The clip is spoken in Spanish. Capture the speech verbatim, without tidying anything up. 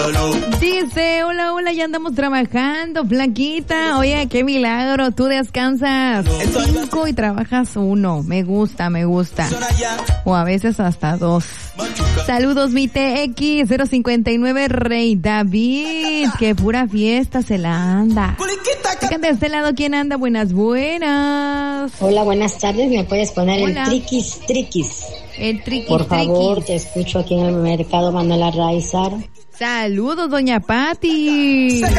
Dice, hola, hola, ya andamos trabajando, flaquita. Oye, qué milagro, tú descansas cinco y trabajas uno. Me gusta, me gusta. O a veces hasta dos. Saludos, mi T X cero cincuenta y nueve, Rey David. Qué pura fiesta se la anda. Fíjate de este lado, ¿quién anda? Buenas, buenas. Hola, buenas tardes. ¿Me puedes poner Hola. el triquis, triquis? El triquis, Por favor, triquis. te escucho aquí en el mercado Manuel Arraizar. Saludos, doña Pati.